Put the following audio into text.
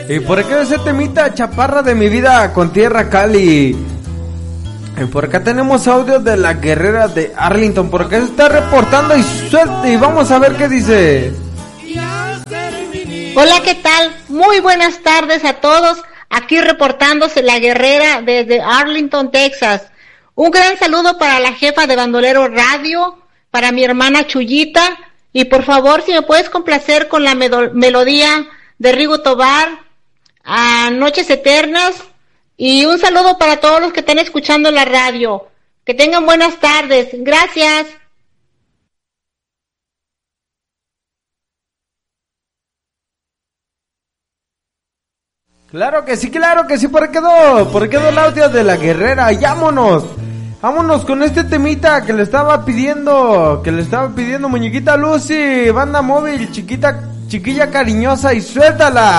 Y por acá ese temita chaparra de mi vida con Tierra Cali. Y por acá tenemos audio de la guerrera de Arlington. Por acá se está reportando y suelta. Y vamos a ver qué dice. Hola, ¿qué tal? Muy buenas tardes a todos. Aquí reportándose la guerrera desde Arlington, Texas. Un gran saludo para la jefa de Bandolero Radio, para mi hermana Chuyita. Y por favor, si me puedes complacer con la melodía de Rigo Tobar, a Noches Eternas. Y un saludo para todos los que están escuchando la radio. Que tengan buenas tardes. Gracias. Claro que sí, por ahí quedó el audio de la guerrera. Y vámonos con este temita que le estaba pidiendo muñequita Lucy, banda móvil, chiquilla cariñosa, y suéltala.